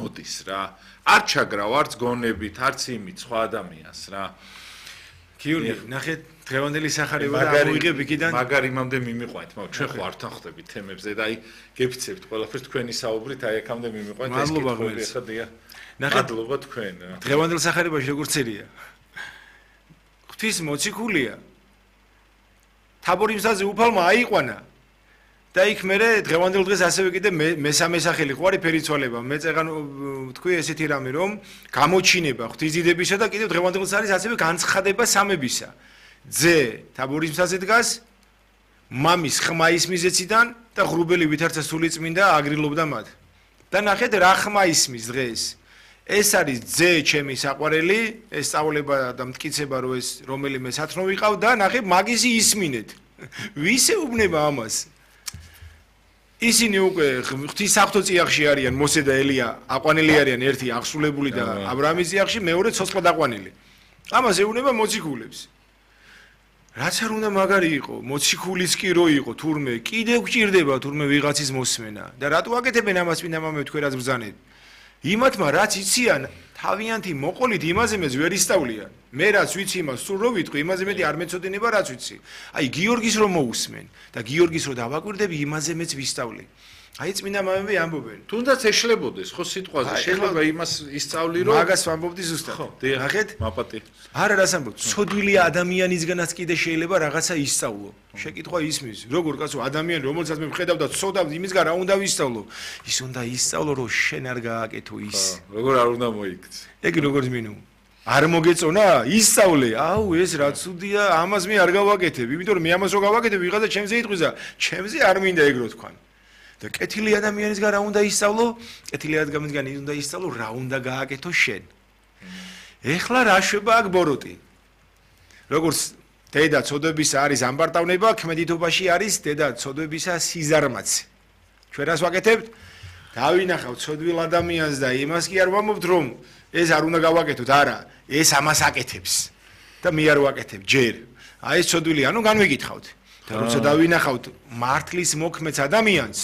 მოხდის რა. არ ჩაგრავ არც გონებით, არც იმით სხვა ადამიანს რა. გიორგი, ნახეთ დღევანდელი სახარება და ამოიღებ იქიდან. მაგარი იმამდე მიმიყვანეთ, მაგრამ ჩვენ ხო არ თანხდებით თემებზე და აი გეფიცებთ ყველაფერს თქვენი საუბრით, აი აქამდე მიმიყვანეთ ეს კითხვები ხა დია. მადლობა თქვენ. დღევანდელ სახარებაში როგორ წერია? ღვთის მოციქულია. თაბორის მზაზე უფალმა აიყვანა და იქ მერე დღევანდელ დღეს ასევე კიდე მესამე სახელი ხო არის ფერიცვალება. მე წეღან თქვი ესეთი რამე რომ გამოჩინება ღვთისძიდებისა და კიდევ დღევანდელ დღეს არის ასევე განცხადება სამებისა. ძე თაბორის მზაზე დგას მამის ხმა ისმის ეციდან და ღრუბელი ვითარცა სულიწმინდა აგრილობდა მათ. და ნახეთ რა ხმა ისმის დღეს. ეს არის ძე ჩემი საყვარელი, ეს სწავლება და მტკიცება რომ ეს რომელიმე სათნო ვიყავ და ნახე მაგისი ისმინეთ. ვისე უბნება ამას? ისინი უკვე ღვთის საფრთხო წიაღში არიან, მოსე და ელია აყვანილი არიან, ერთი აღსრულებული და აბრაამის წიაღში, მეორე ცოცხლად აყვანილი. ამას ეუბნება მოციქულებს. რაც არ უნდა მაგარი იყო, მოციქულის კი რო იყო, თურმე კიდევ გჭირდება თურმე ვიღაცის მოსმენა და რატო აკეთებენ ამას წმინდა მამები თქვენ რაც ბრძანეთ? იმათმა რაც იციან თავიანთი მოყოლით იმაზე მეც ვერ ისწავლიან. მე რაც ვიცი იმას სულ რო ვიტყვი, იმაზე მეტი არ მეცოდინება რაც ვიცი. აი გიორგის რო მოусმენ და გიორგის რო დავაკვირდები, იმაზე მეც ვისწავლი. აი წმინდა მამები ამბობენ. თუნდაც ეშლებოდეს ხო სიტყვაზე, შეიძლება იმას ისწავლი რომ მაგას ვამბობდი ზუსტად. ხო, დიახ. ნახეთ? მაპატი. არა რას ამბობ, ცოდვილი ადამიანისგანაც კიდე შეიძლება რაღაცა ისწავლო. შეკითხვა ისმის, როგორ კაცო ადამიანი რომელსაც მე ვხედავ და ცოდავ იმისგან რა უნდა ვისწავლო? ის უნდა ისწავლო რომ შენ არ გააკეთო ის. როგორ არ უნდა მოიქცე. ეგ როგორც მინუ. არ მოგეწონა? ისწავლე. აუ ეს რა ცუდია, ამას მე არ გავაკეთებ, იმიტომ რომ მე ამას რო გავაკეთებ, ვიღაცა ჩემზე იტყვიზა, ჩემზე არ მინდა ეგ რო თქვან. და კეთილი ადამიანისგან რა უნდა ისწავლო? კეთილი ადამიანისგან უნდა ისწავლო რა უნდა გააკეთო შენ. ეხლა რა შვება აქ ბოროტი? როგორც დედა ცოდვებისა არის ამბარტავნება, ქმედითობაში არის დედა ცოდვებისა სიზარმაცე. ჩვენ რას ვაკეთებთ? დავინახავთ ცოდვილ ადამიანს და იმას კი არ ვამბობთ რომ ეს არ უნდა გავაკეთოთ, არა, ეს ამას აკეთებს და მე არ ვაკეთებ ჯერ. აი ეს ცოდვილი, ანუ განვიკითხავთ. და როცა დავინახავთ მართლის მოქმედს ადამიანს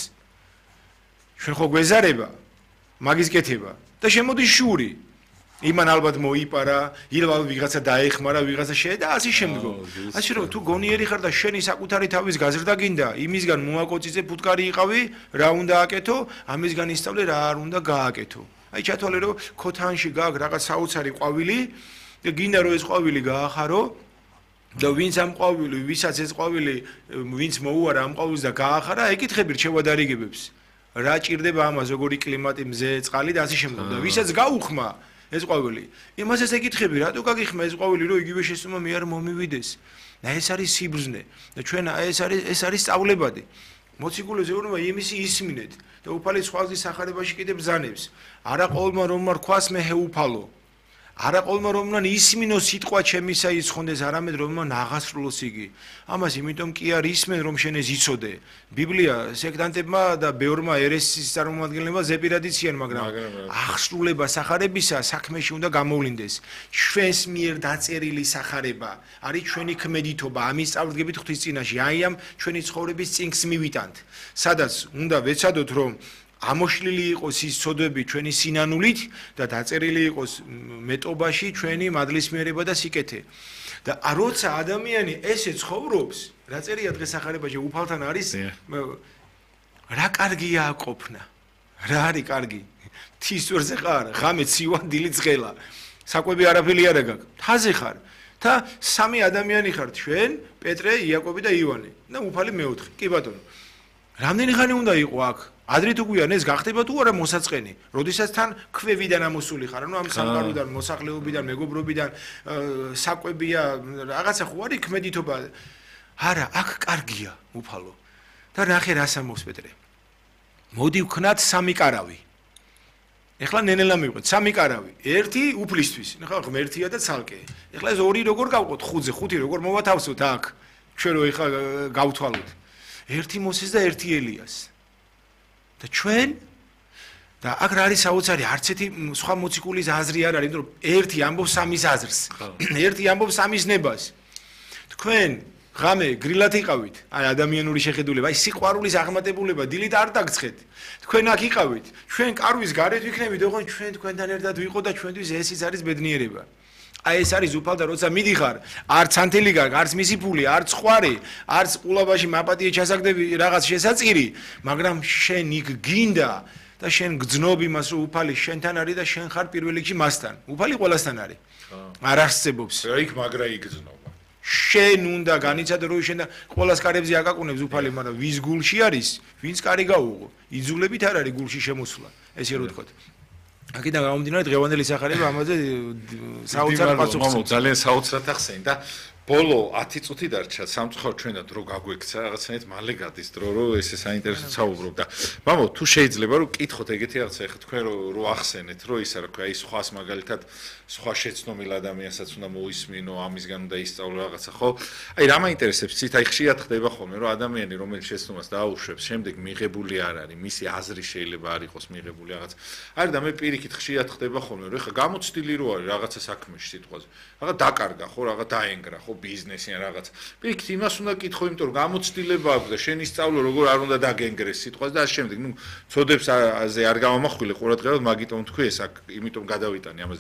ჩვენ ხო გვეზარება მაგის კეთება და შემოდის შური. იმან ალბათ მოიპარა, ილვალ ვიღაცა დაეხმარა, ვიღაცა შეედა, ასე შემდგომ. ასე რომ თუ გონიერი ხარ და შენი საკუთარი თავის გაზრდა გინდა, იმისგან მოაკოწიწე ფუტკარი იყავი, რა უნდა აკეთო, ამისგან ისწავლე რა არ უნდა გააკეთო. აი ჩათვალე რომ ქოთანში გააქვს რაღაც საოცარი ყვავილი და გინდა რომ ეს ყვავილი გაახარო და ვინც ამ ყვავილი, ვისაც ეს ყვავილი, ვინც მოუარა ამ ყვავილს და გაახარა, ეკითხები რჩევა დარიგებებს. რა ჭირდება ამას, როგორი კლიმატი, მზე, წყალი და ასე შემდგომ. და ვისაც გაუხმა ეს ყვავილი. იმასაც ეკითხები, რატო გაგიხმა ეს ყვავილი, რომ იგივე შესწომა მე არ მომივიდეს. და ეს არის სიბრძნე და ჩვენ ეს არის სწავლებადი. მოციქულებს ეუბნება იმისი ისმინეთ და უფალი სხვაზის სახარებაში კიდე ბრძანებს. არა ყოველმა რომმა რქვას მე ჰეუფალო. არა ყოველმა რომმა ისმინო სიტყვა ჩემისა იცხონდეს, არამედ რომმა ნაღასრულოს იგი. ამას იმიტომ კი არ ისმენ რომ შენ ეს იცოდე. ბიბლია სექტანტებმა და ბევრმა ერესის წარმომადგენლებმა ზეპირადიციან, მაგრამ აღსრულება სახარებისა საქმეში უნდა გამოვლინდეს. ჩვენს მიერ დაწერილი სახარება არის ჩვენი ქმედითობა, ამის სწავლდგებით ღვთის წინაშე. აი ამ ჩვენი ცხოვრების წინგს მივიტანთ, სადაც უნდა ვეცადოთ რომ ამოშლილი იყოს ის ცოდვები ჩვენი სინანულით და დაწერილი იყოს მეტობაში ჩვენი მადლისმიერება და სიკეთე. და როცა ადამიანი ესე ცხოვრობს, რა წერია დღეს სახარებაში უფალთან არის, რა კარგია ყოფნა. რა არის კარგი? თის ვერზე ხარ, ღამე ცივა, დილით ცხელა. საკვები არაფერი არ აქვს. თაზე ხარ. და სამი ადამიანი ხართ ჩვენ, პეტრე, იაკობი და ივანე. და უფალი მეოთხე. კი ბატონო. რამდენი ხანი უნდა იყო აქ? ადრით უგვიან ეს გახდება თუ არა მოსაწყენი, როდესაც თან ქვევიდან ამოსული ხარ, ანუ ამ სამყაროდან, მოსახლეობიდან, მეგობრობიდან, საკვებია, რაღაცა ხო არის ქმედითობა. არა, აქ კარგია, უფალო. და ნახე რას ამბობს პეტრე. მოდი ვქნათ სამი კარავი. ეხლა ნენელა მივყვეთ, სამი კარავი. ერთი უფლისთვის, ნახე ღმერთია და ცალკე. ეხლა ეს ორი როგორ გავყოთ ხუთზე, ხუთი როგორ მოვათავსოთ აქ? ჩვენ რო ეხლა გავთვალოთ. ერთი მოსეს და ერთი ელიას. და ჩვენ და აქ რა არის საოცარი, არც ერთი სხვა მოციქულის აზრი არ არის, იმიტომ რომ ერთი ამბობს სამის აზრს, ერთი ამბობს სამის ნებას. თქვენ ღამე გრილად იყავით, აი ადამიანური შეხედულება, აი სიყვარულის აღმატებულება დილით არ დაგცხეთ. თქვენ აქ იყავით, ჩვენ კარვის გარეთ ვიქნებით, ოღონდ ჩვენ თქვენთან ერთად ვიყო და ჩვენთვის ეს არის ბედნიერება. აი ეს არის უფალ და როცა მიდიხარ, არც ანთელი გაქვს, არც მისი ფული, არც ხვარი, არც ყულაბაში მაპატიე ჩასაგდები რაღაც შესაძირი, მაგრამ შენ იქ გინდა და შენ გძნობ იმას, რომ უფალი შენთან არის და შენ ხარ პირველ რიგში მასთან. უფალი ყველასთან არის. არ არსებობს. იქ მაგრა იგრძნობა. შენ უნდა განიცადო, რომ შენ და ყველას კარებზე აკაკუნებს უფალი, მაგრამ ვის გულში არის, ვინც კარი გაუღო. იძულებით არ არის გულში შემოსვლა. ესე რომ ვთქვათ. აქედან გამომდინარე დღევანდელი სახარება ამაზე საოცარ პასუხს აქვს. ძალიან საოცრად ახსენე და ბოლო 10 წუთი დარჩა სამწუხაროდ ჩვენ და დრო გაგვექცა რაღაცნაირად მალე გადის დრო რომ ესე საინტერესო საუბრობ და მამო თუ შეიძლება რომ კითხოთ ეგეთი რაღაცა ეხლა თქვენ რო ახსენეთ რომ ისა რა ქვია ის სხვას მაგალითად სხვა შეცნობილ ადამიანსაც უნდა მოისმინო ამისგან უნდა ისწავლო რაღაცა ხო აი რა მაინტერესებს ცით აი ხშირად ხდება ხოლმე რომ ადამიანი რომელიც შეცნობას დაუშვებს შემდეგ მიღებული არ არის მისი აზრი შეიძლება არ იყოს მიღებული რაღაც არის და მე პირიქით ხშირად ხდება ხოლმე რომ ეხლა გამოცდილი რო არის რაღაცა საქმეში სიტყვაზე რაღაც დაკარგა ხო რაღაც დაენგრა ხო ბიზნესი ან რაღაც. Პირიქით იმას უნდა კითხო, იმიტომ რომ გამოცდილება აქვს და შენ ისწავლო როგორ არ უნდა დაგენგრეს სიტყვას და ამ შემდეგ, ნუ წოდებს აზე არ გამომახვილე ყურადღებად, მაგიტომ თქვი ეს აქ, იმიტომ გადავიტანე ამაზე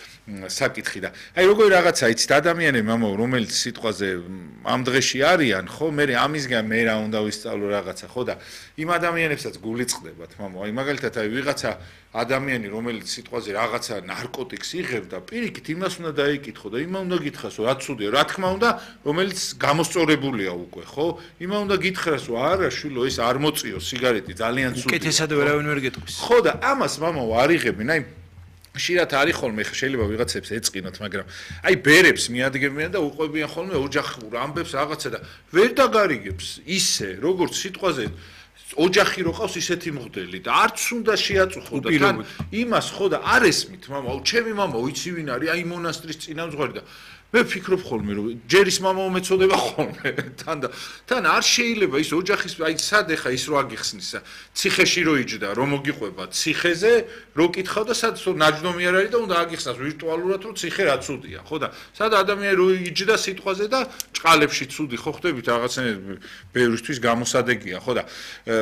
საკითხი და აი როგორი რაღაცა იცით ადამიანები მამო რომელიც სიტყვაზე ამ დღეში არიან ხო მე ამისგან მე რა უნდა ვისწავლო რაღაცა ხო და იმ ადამიანებსაც გული წყდებათ მამო აი მაგალითად აი ვიღაცა ადამიანი რომელიც სიტყვაზე რაღაცა ნარკოტიკს იღებდა პირიქით იმას უნდა დაიკითხო და იმა უნდა გითხრასო რა ცუდია რა თქმა უნდა რომელიც გამოსწორებულია უკვე ხო იმა უნდა გითხრასო არა შვილო ეს არ მოწიო სიგარეტი ძალიან ცუდია უკეთესად ვერავინ ვერ გეტყვის ხო და ამას მამო არ იღებენ აი შეიძლება არის ხოლმე შეიძლება ვიღაცებს ეწყინოთ მაგრამ აი ბერებს მიადგებიან და უყვებიან ხოლმე ოჯახურ ამბებს რაღაცა და ვერ დაგარიგებს ისე როგორც სიტყვაზე ოჯახი რო ყავს ისეთი მღვდელი და არც უნდა შეაწუხო და თან იმას ხო და არ ესმით მამა ჩემი მამა ვიცი ვინ არის აი მონასტრის წინამძღვარი და მე ვფიქრობ ხოლმე რომ ჯერის მამა უმეწოდება ხოლმე თან არ შეიძლება ის ოჯახის აი სად ეხა ის რო აგიხსნის ციხეში რო იჯდა რომ მოგიყვება ციხეზე რო კითხავ და სად ნაჯდომი არ არის და უნდა აგიხსნას ვირტუალურად რომ ციხე რა ცუდია ხო და სად ადამიანი რო იჯდა სიტყვაზე და ჭყალებში ცუდი ხო ხდებით რაღაცნაირად ბევრისთვის გამოსადეგია ხო და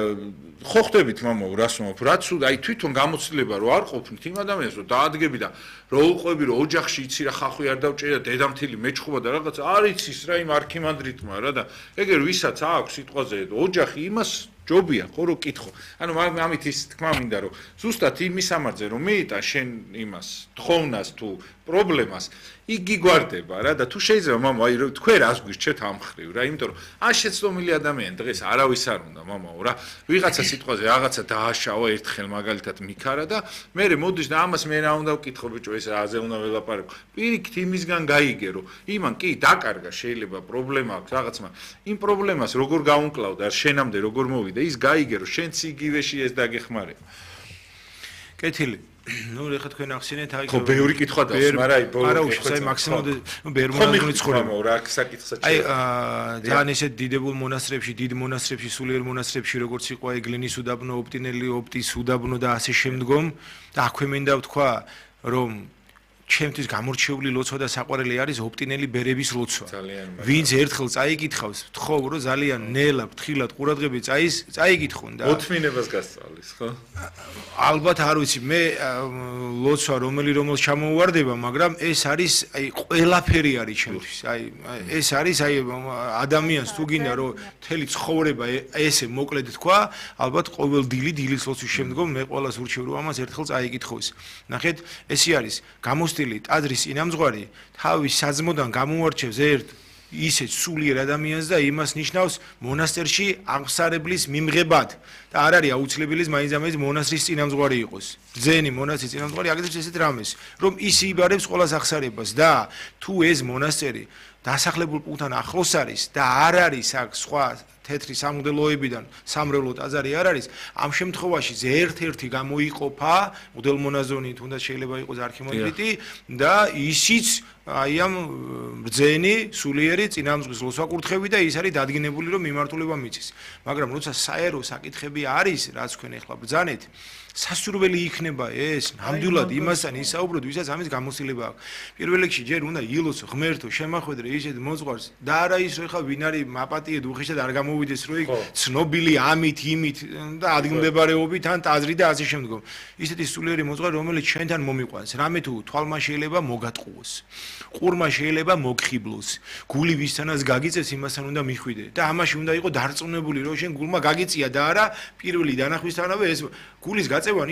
ხო ხდებით მამა რას ვამბობ რა ცუდი აი თვითონ გამოცდილება რო არ ყოფნით იმ ადამიანს რო დაადგები და რო უყვები რომ ოჯახში იცი რა ხახვი არ დავჭერა დედამთილი მეჩხუბა და რაღაც არ იცის რა იმ არქიმანდრიტმა რა და ეგერ ვისაც აქვს სიტყვაზე ოჯახი იმას ჯობია ხო რო კითხო ანუ ამით ის თქმა მინდა რომ ზუსტად იმის ამარძე რომ მიიტან შენ იმას თხოვნას თუ პრობლემას იგი გვარდება რა და თუ შეიძლება მამა აი თქვენ რას გვირჩევთ ამ ხრივ რა იმიტომ რომ ან შეცდომილი ადამიანი დღეს არავის არ უნდა მამაო რა ვიღაცა სიტყვაზე რაღაცა დააშავა ერთხელ მაგალითად მიქარა და მე მოდის და ამას მე რა უნდა ვკითხო ბიჭო ეს აზე უნდა ველაპარაკო პირიქით იმისგან გაიგერო იმან კი დაკარგა შეიძლება პრობლემა აქვს რაღაცმა იმ პრობლემას როგორ გაუნკლავდა შენამდე როგორ მოვიდა ის გაიგერო შენც იგივეში ეს დაგეხმარება კეთილი ნუ ეხლა თქვენ ახსენეთ აი ხო ბევრი კითხვა დავს მაგრამ აი ბოლოს არა უშ აი მაქსიმუმად ნუ ბერმონაზმი ცხოვრება რა საკითხსაც აი ძალიან ესეთ დიდებულ მონასტრებში დიდ მონასტრებში სულიერ მონასტრებში როგორც იყო ეგლინის უდაბნო ოპტინელი ოპტის უდაბნო და ასე შემდგომ და აქვე მინდა ვთქვა რომ ჩემთვის გამორჩეული ლოცვა და საყვარელი არის ოპტინელი ბერების ლოცვა. ვინც ერთხელ წაიკითხავს, თხოვ რომ ძალიან ნელა, ფრთხილად ყურადღებით წაიკითხონ და მოთმინებას გასწავლის, ხო? ალბათ არ ვიცი, მე ლოცვა რომელს ჩამოუვარდება, მაგრამ ეს არის აი ყველაფერი არის ჩემთვის. აი ეს არის აი ადამიანს თუ გინდა რომ მთელი ცხოვრება ესე მოკლედ თქვა, ალბათ ყოველ დილის ლოცვის შემდგომ მე ყველას ურჩევ რომ ამას ერთხელ წაიკითხოს. ნახეთ, ესე არის ტაძრის წინამძღვარი თავის საძმოდან გამოუარჩევს ერთ ისეთ სულიერ ადამიანს და იმას ნიშნავს მონასტერში აღსარებლის მიმღებად და არ არის აუცილებელი მაინც მონასტრის წინამძღვარი იყოს. ძენი მონასტრის წინამძღვარი აგებს ესეთ რამეს, რომ ის იბარებს ყოველს აღსარებას და თუ ეს მონასტერი დასახლებულ პუნქტთან ახლოს არის და არ არის აქ სხვა თეთრი სამღვდელოებიდან სამრევლო ტაძარი არ არის, ამ შემთხვევაში ერთ-ერთი გამოიყოფა მღვდელმონაზონი, თუნდაც შეიძლება იყოს არქიმანდრიტი და ისიც აი ამ ბრძენი სულიერი წინამძღვრის ლოცვა-კურთხევი და ის არის დადგენებული რომ მიმართულება მიწის. მაგრამ როცა საერო საკითხები არის, რაც თქვენ ახლა ბრძანეთ, სასურველი იქნება ეს, ნამდვილად იმასთან ისაუბროთ, ვისაც ამის გამოცდილება აქვს. პირველ რიგში ჯერ უნდა ილოცო, ღმერთო, შემახვედრე ისეთ მოძღვარს და არა ის რომ ხა ვინ არის მაპატიე დუხიშად არ გამოვიდეს რომ იქ ცნობილი ამით, იმით და ადგილმდებარეობით ან ტაძრი და ასე შემდგომ. ისეთი სულიერი მოძღვარი, რომელიც ჩვენთან მომიყვანს, რამე თუ თვალმა შეიძლება მოგატყუოს. ყურმა შეიძლება მოგხიბლოს. გული ვისთანაც გაგიწევს, იმასთან უნდა მიხვიდე და ამაში უნდა იყო დარწმუნებული, რომ შენ გულმა გაგიწია და არა პირველი დანახვისთანავე ეს გულის გაწევა